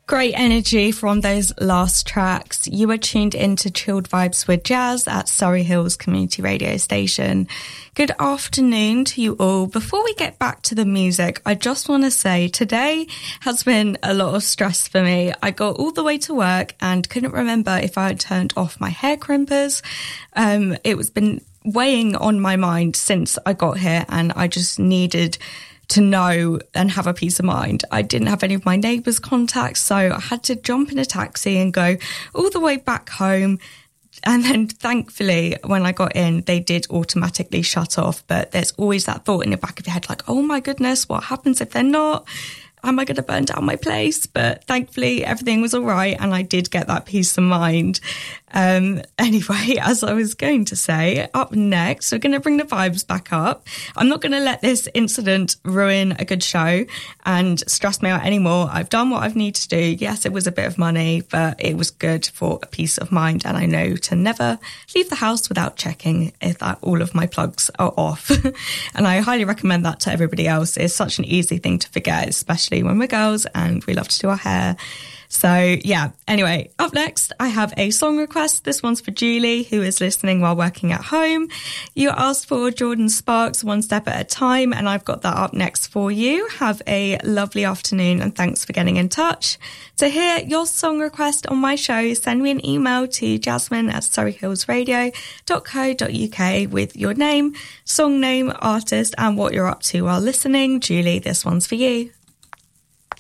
Great energy from those last tracks. You were tuned into Chilled Vibes with Jazz at Surrey Hills Community Radio Station. Good afternoon to you all. Before we get back to the music, I just want to say today has been a lot of stress for me. I got all the way to work and couldn't remember if I had turned off my hair crimpers. It was been weighing on my mind since I got here, and I just needed to know and have a peace of mind. I didn't have any of my neighbours' contacts, so I had to jump in a taxi and go all the way back home. And then thankfully, when I got in, they did automatically shut off. But there's always that thought in the back of your head, like, oh my goodness, what happens if they're not? Am I going to burn down my place? But thankfully, everything was all right, and I did get that peace of mind. Anyway, as I was going to say, up next, we're going to bring the vibes back up. I'm not going to let this incident ruin a good show and stress me out anymore. I've done what I've needed to do. Yes, it was a bit of money, but it was good for a peace of mind. And I know to never leave the house without checking if all of my plugs are off. And I highly recommend that to everybody else. It's such an easy thing to forget, especially when we're girls and we love to do our hair. So yeah, anyway, up next, I have a song request. This one's for Julie, who is listening while working at home. You asked for Jordan Sparks, One Step at a Time, and I've got that up next for you. Have a lovely afternoon, and thanks for getting in touch. To hear your song request on my show, send me an email to jasmine@surreyhillsradio.co.uk with your name, song name, artist, and what you're up to while listening. Julie, this one's for you.